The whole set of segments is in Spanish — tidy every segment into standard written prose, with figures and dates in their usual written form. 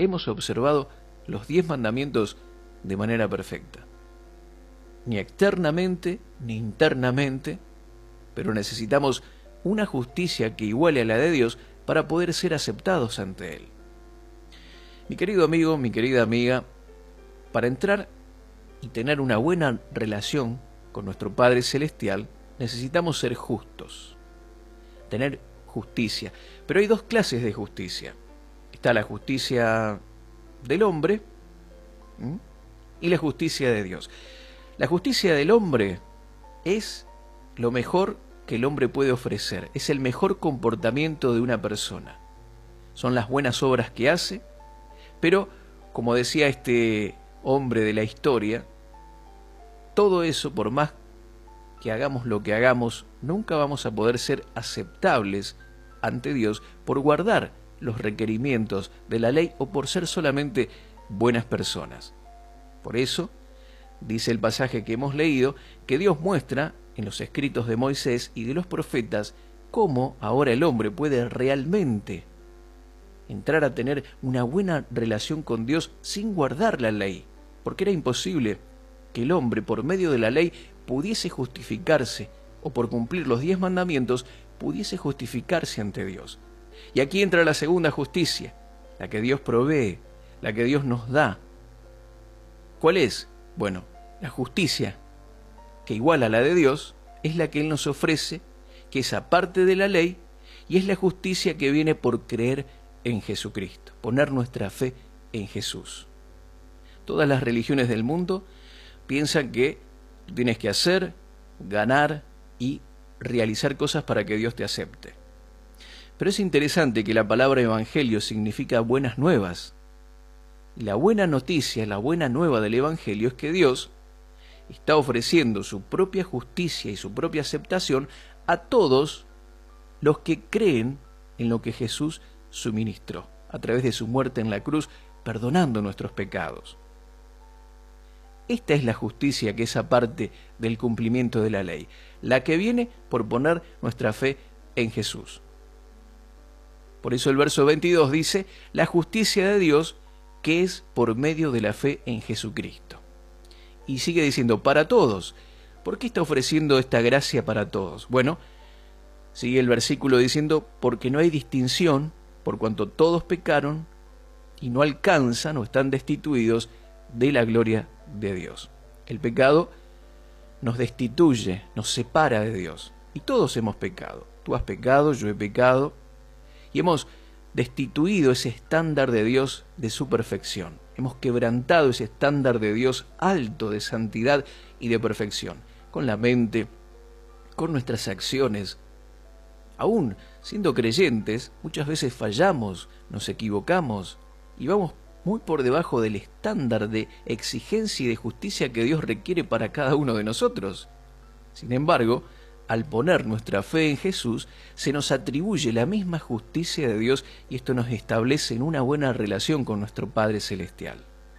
hemos observado los 10 mandamientos de manera perfecta. Ni externamente, ni internamente, pero necesitamos una justicia que iguale a la de Dios para poder ser aceptados ante Él. Mi querido amigo, mi querida amiga, para entrar y tener una buena relación con nuestro Padre Celestial, necesitamos ser justos, tener justicia. Pero hay dos clases de justicia. Está la justicia del hombre y la justicia de Dios. La justicia del hombre es lo mejor que el hombre puede ofrecer, es el mejor comportamiento de una persona. Son las buenas obras que hace, pero, como decía este hombre de la historia, todo eso, por más que hagamos lo que hagamos, nunca vamos a poder ser aceptables ante Dios por guardar los requerimientos de la ley o por ser solamente buenas personas. Por eso, dice el pasaje que hemos leído, que Dios muestra en los escritos de Moisés y de los profetas cómo ahora el hombre puede realmente entrar a tener una buena relación con Dios sin guardar la ley, porque era imposible que el hombre por medio de la ley pudiese justificarse o por cumplir los 10 mandamientos pudiese justificarse ante Dios. Y aquí entra la segunda justicia, la que Dios provee, la que Dios nos da. ¿Cuál es? Bueno, la justicia que iguala a la de Dios es la que Él nos ofrece, que es aparte de la ley, y es la justicia que viene por creer en Jesucristo, poner nuestra fe en Jesús. Todas las religiones del mundo piensan que tienes que hacer, ganar y realizar cosas para que Dios te acepte. Pero es interesante que la palabra evangelio significa buenas nuevas. Y la buena noticia, la buena nueva del evangelio es que Dios está ofreciendo su propia justicia y su propia aceptación a todos los que creen en lo que Jesús suministró a través de su muerte en la cruz, perdonando nuestros pecados. Esta es la justicia que es aparte del cumplimiento de la ley, la que viene por poner nuestra fe en Jesús. Por eso el verso 22 dice, la justicia de Dios que es por medio de la fe en Jesucristo. Y sigue diciendo, para todos. ¿Por qué está ofreciendo esta gracia para todos? Bueno, sigue el versículo diciendo, porque no hay distinción, por cuanto todos pecaron y no alcanzan o están destituidos de la gloria de Dios. El pecado nos destituye, nos separa de Dios. Y todos hemos pecado. Tú has pecado, yo he pecado. Y hemos destituido ese estándar de Dios de su perfección. Hemos quebrantado ese estándar de Dios alto de santidad y de perfección. Con la mente, con nuestras acciones. Aún siendo creyentes, muchas veces fallamos, nos equivocamos y vamos muy por debajo del estándar de exigencia y de justicia que Dios requiere para cada uno de nosotros. Sin embargo, al poner nuestra fe en Jesús, se nos atribuye la misma justicia de Dios y esto nos establece en una buena relación con nuestro Padre Celestial.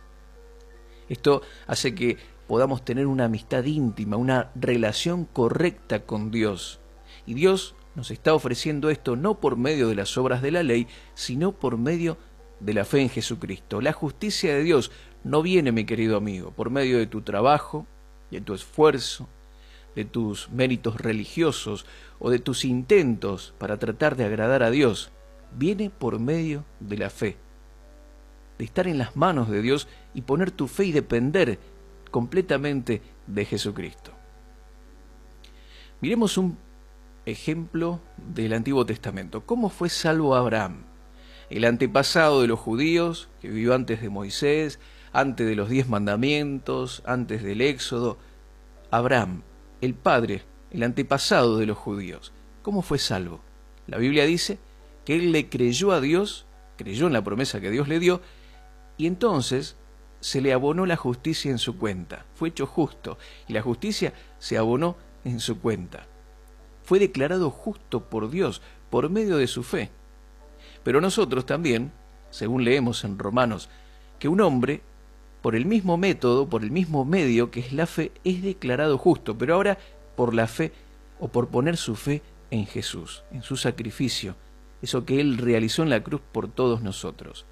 Esto hace que podamos tener una amistad íntima, una relación correcta con Dios. Y Dios nos está ofreciendo esto no por medio de las obras de la ley, sino por medio de la fe en Jesucristo. La justicia de Dios no viene, mi querido amigo, por medio de tu trabajo, de tu esfuerzo, de tus méritos religiosos o de tus intentos para tratar de agradar a Dios. Viene por medio de la fe, de estar en las manos de Dios y poner tu fe y depender completamente de Jesucristo. Miremos un ejemplo del Antiguo Testamento. ¿Cómo fue salvo Abraham? El antepasado de los judíos, que vivió antes de Moisés, antes de los 10 mandamientos, antes del Éxodo. Abraham, el padre, el antepasado de los judíos. ¿Cómo fue salvo? La Biblia dice que él le creyó a Dios, creyó en la promesa que Dios le dio, y entonces se le abonó la justicia en su cuenta. Fue hecho justo, y la justicia se abonó en su cuenta. Fue declarado justo por Dios, por medio de su fe. Pero nosotros también, según leemos en Romanos, que un hombre, por el mismo método, por el mismo medio que es la fe, es declarado justo, pero ahora por la fe o por poner su fe en Jesús, en su sacrificio, eso que Él realizó en la cruz por todos nosotros.